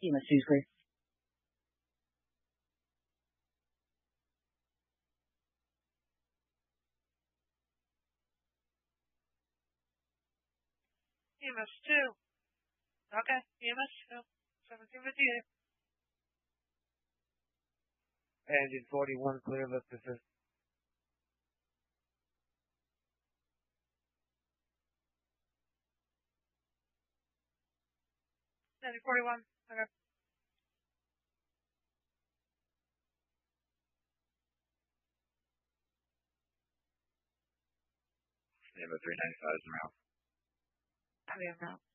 EMS 2 is clear. EMS 2. Okay, EMS 2. 1758. Engine 41, clear, lift assist. Engine 41, okay. Neighbor 395 is around. Copy of now.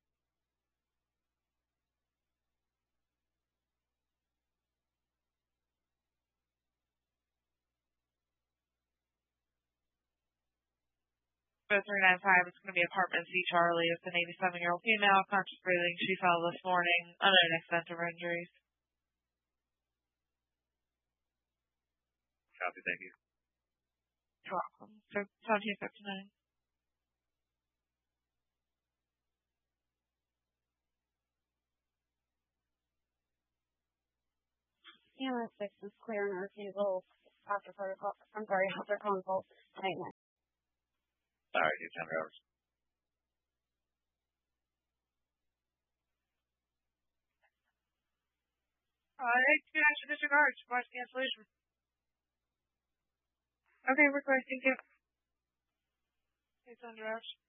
Neighbor 395, it's going to be apartment C Charlie. It's an 87-year-old female, conscious breathing. She fell this morning, unknown extent of her injuries. Copy, thank you. You're welcome. So 1759. EMS 6 is clear and refusal after consult. Nightmare. Alright, you 10 hours. Two action disregard. Watch cancellation. Okay, we're clear. Thank you. It's under hours.